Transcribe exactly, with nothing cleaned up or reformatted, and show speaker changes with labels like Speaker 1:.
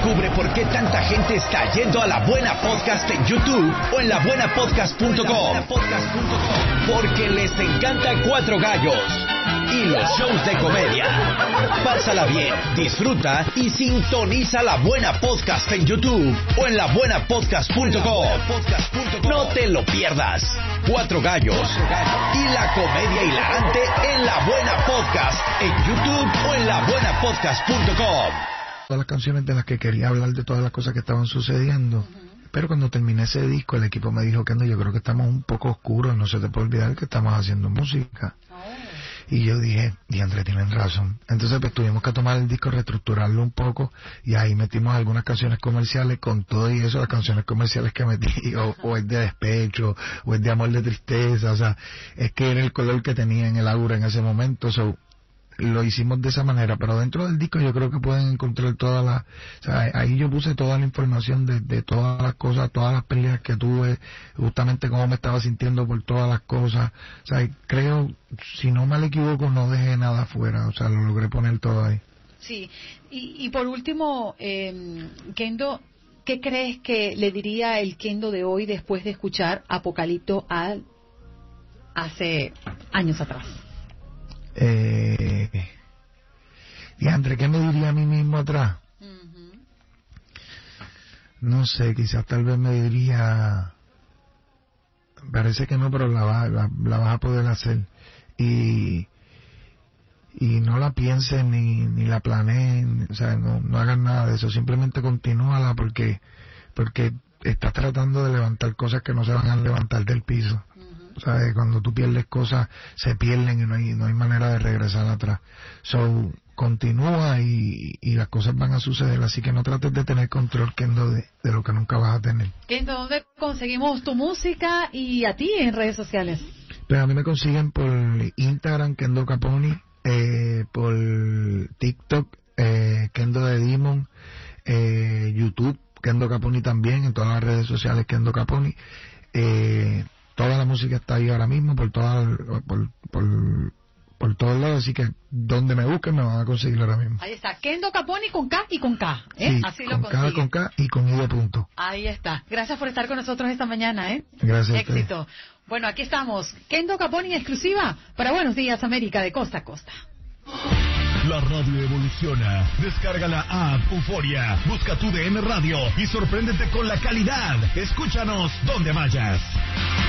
Speaker 1: Descubre por qué tanta gente está yendo a La Buena Podcast en YouTube o en la buena podcast punto com. Porque les encanta Cuatro Gallos y los shows de comedia. Pásala bien, disfruta y sintoniza La Buena Podcast en YouTube o en la buena podcast punto com. No te lo pierdas. Cuatro Gallos y la comedia hilarante en La Buena Podcast en YouTube o en la buena podcast punto com.
Speaker 2: Todas las canciones de las que quería hablar, de todas las cosas que estaban sucediendo. Uh-huh. Pero cuando terminé ese disco, el equipo me dijo que no, yo creo que estamos un poco oscuros, no se te puede olvidar que estamos haciendo música. Oh. Y yo dije, y André, tienen razón. Entonces pues tuvimos que tomar el disco, reestructurarlo un poco, y ahí metimos algunas canciones comerciales. Con todo y eso, las canciones comerciales que metí, o, o es de despecho, o es de amor, de tristeza, o sea, es que era el color que tenía en el aura en ese momento. So, lo hicimos de esa manera, pero dentro del disco yo creo que pueden encontrar todas las, o sea, ahí yo puse toda la información de, de todas las cosas, todas las peleas que tuve, justamente cómo me estaba sintiendo por todas las cosas. O sea, creo, si no me equivoco, no dejé nada afuera, o sea, lo logré poner todo ahí.
Speaker 3: Sí, y, y por último, eh, Kendo, ¿qué crees que le diría el Kendo de hoy después de escuchar Apocalipto al hace años atrás?
Speaker 2: Eh, y André, ¿qué me diría a mí mismo atrás? Uh-huh. No sé, quizás tal vez me diría, parece que no, pero la, va, la, la vas a poder hacer, y y no la pienses ni, ni la planeen, o sea, no, no hagas nada de eso, simplemente continúala, porque porque estás tratando de levantar cosas que no se van a levantar del piso. O sea, cuando tú pierdes cosas, se pierden y no hay, no hay manera de regresar atrás. So, continúa y, y las cosas van a suceder, así que no trates de tener control, Kendo, de, de lo que nunca vas a tener.
Speaker 3: Kendo, ¿dónde conseguimos tu música y a ti en redes sociales?
Speaker 2: Pues a mí me consiguen por Instagram, Kendo Caponi, eh, por TikTok, eh, Kendo de Demon, eh, YouTube, Kendo Caponi también, en todas las redes sociales, Kendo Caponi. Eh, Toda la música está ahí ahora mismo, por toda, por, por, por todos lados, así que donde me busquen me van a conseguir ahora mismo.
Speaker 3: Ahí está, Kendo Caponi con K y con K, ¿eh?
Speaker 2: Sí,
Speaker 3: así
Speaker 2: con
Speaker 3: lo consigue.
Speaker 2: K, con K y con I de punto.
Speaker 3: Ahí está. Gracias por estar con nosotros esta mañana, ¿eh?
Speaker 2: Gracias.
Speaker 3: Éxito. Bueno, aquí estamos. Kendo Caponi exclusiva para Buenos Días América de costa a costa.
Speaker 4: La radio evoluciona. Descarga la app Euforia. Busca tu D N Radio y sorpréndete con la calidad. Escúchanos donde vayas.